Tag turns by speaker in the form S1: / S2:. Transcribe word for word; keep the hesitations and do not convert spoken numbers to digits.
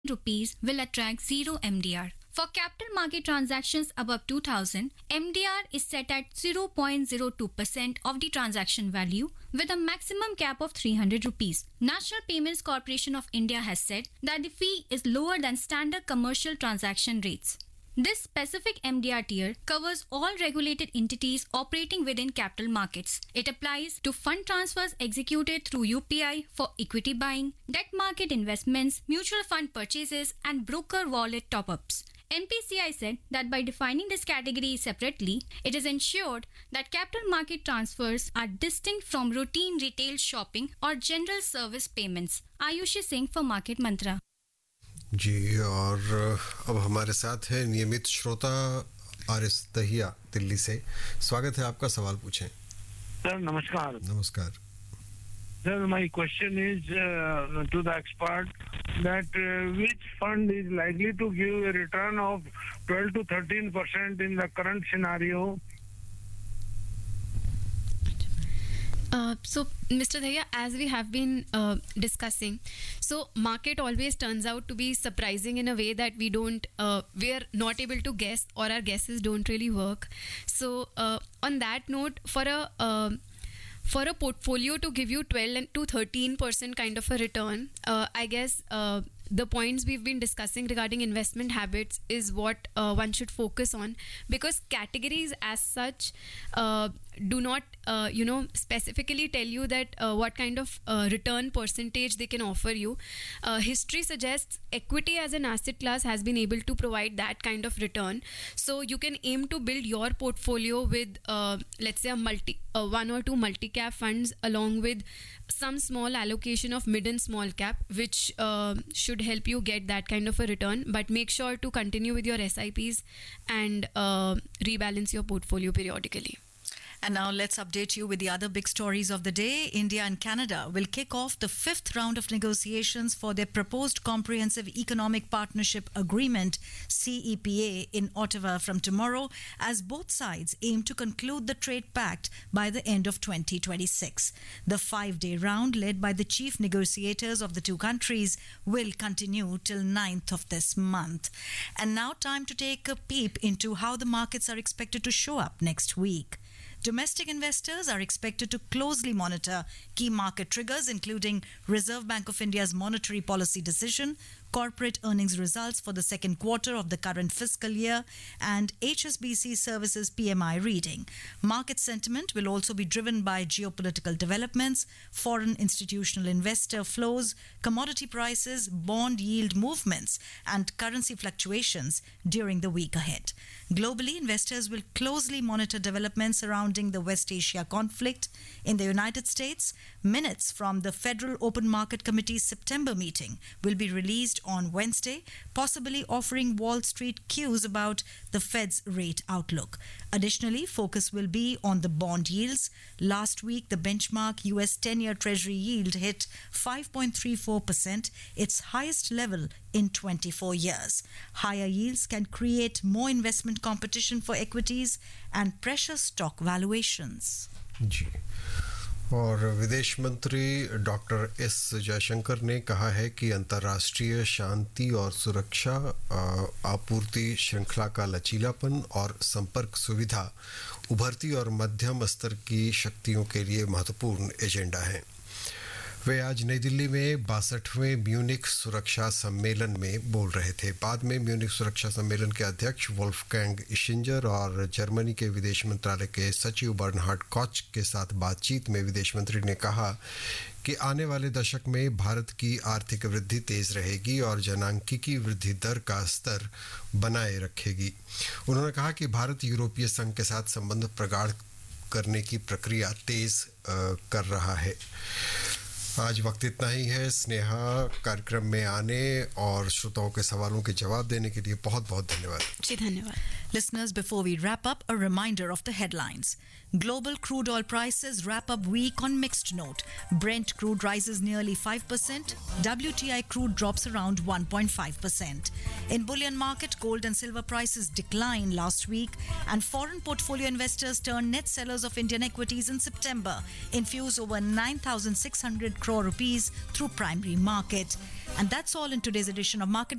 S1: rupees will attract zero M D R. For capital market transactions above two thousand, M D R is set at zero point zero two percent of the transaction value with a maximum cap of three hundred rupees. National Payments Corporation of India has said that the fee is lower than standard commercial transaction rates. This specific M D R tier covers all regulated entities operating within capital markets. It applies to fund transfers executed through U P I for equity buying, debt market investments, mutual fund purchases, and broker wallet top-ups. N P C I said that by defining this category separately, it is ensured that capital market transfers are distinct from routine retail shopping or general service payments. Ayushi Singh for Market Mantra.
S2: जी, और अब हमारे साथ है नियमित श्रोता आरिस दहिया दिल्ली से। स्वागत है आपका, सवाल पूछें।
S3: सर नमस्कार।
S2: नमस्कार
S3: sir, my question is uh, to the expert that uh, which fund is likely to give a return of twelve to thirteen percent in the current scenario?
S4: Uh, so, Mister Dahiya, as we have been uh, discussing, so market always turns out to be surprising in a way that we don't, uh, we are not able to guess, or our guesses don't really work. So, uh, on that note, for a uh, for a portfolio to give you twelve to thirteen percent kind of a return, uh, I guess uh, the points we've been discussing regarding investment habits is what uh, one should focus on, because categories as such uh, do not uh, you know specifically tell you that uh, what kind of uh, return percentage they can offer you. Uh, history suggests equity as an asset class has been able to provide that kind of return. So you can aim to build your portfolio with uh, let's say a multi uh, one or two multi-cap funds along with some small allocation of mid and small cap, which uh, should help you get that kind of a return. But make sure to continue with your S I Ps and uh, rebalance your portfolio periodically.
S5: And now let's update you with the other big stories of the day. India and Canada will kick off the fifth round of negotiations for their proposed Comprehensive Economic Partnership Agreement, C E P A, in Ottawa from tomorrow, as both sides aim to conclude the trade pact by the end of twenty twenty-six. The five-day round, led by the chief negotiators of the two countries, will continue till ninth of this month. And now time to take a peep into how the markets are expected to show up next week. Domestic investors are expected to closely monitor key market triggers, including Reserve Bank of India's monetary policy decision, corporate earnings results for the second quarter of the current fiscal year, and H S B C Services P M I reading. Market sentiment will also be driven by geopolitical developments, foreign institutional investor flows, commodity prices, bond yield movements, and currency fluctuations during the week ahead. Globally, investors will closely monitor developments surrounding the West Asia conflict. In the United States, minutes from the Federal Open Market Committee's September meeting will be released on Wednesday, possibly offering Wall Street cues about the Fed's rate outlook. Additionally, focus will be on the bond yields. Last week, the benchmark U S ten-year Treasury yield hit five point three four percent, its highest level in twenty-four years. Higher yields can create more investment competition for equities and pressure stock valuations.
S2: जी, और विदेश मंत्री doctor S Jaishankar ने कहा है कि अंतर्राष्ट्रीय शांति और सुरक्षा, आपूर्ति श्रृंखला का लचीलापन और संपर्क सुविधा उभरती और मध्यम स्तर की शक्तियों के लिए महत्वपूर्ण एजेंडा है। वे आज नई दिल्ली में बासठवें म्यूनिख सुरक्षा सम्मेलन में बोल रहे थे। बाद में म्यूनिख सुरक्षा सम्मेलन के अध्यक्ष वोल्फगैंग इशिंजर और जर्मनी के विदेश मंत्रालय के सचिव बर्नहार्ड कॉच के साथ बातचीत में विदेश मंत्री ने कहा कि आने वाले दशक में भारत की आर्थिक वृद्धि तेज रहेगी और जनांकीकी वृद्धि दर का स्तर बनाए रखेगी। उन्होंने कहा कि भारत यूरोपीय संघ के साथ संबंध प्रगाढ़ करने की प्रक्रिया तेज कर रहा है। आज वक्त इतना ही है। स्नेहा, कार्यक्रम में आने और श्रोताओं के सवालों के जवाब देने के लिए बहुत बहुत धन्यवाद।
S4: जी धन्यवाद।
S5: Listeners, before we wrap up, a reminder of the headlines. Global crude oil prices wrap up week on mixed note. Brent crude rises nearly five percent. W T I crude drops around one point five percent. In bullion market, gold and silver prices declined last week, and foreign portfolio investors turned net sellers of Indian equities in September, infused over nine thousand six hundred crore rupees through primary market. And that's all in today's edition of Market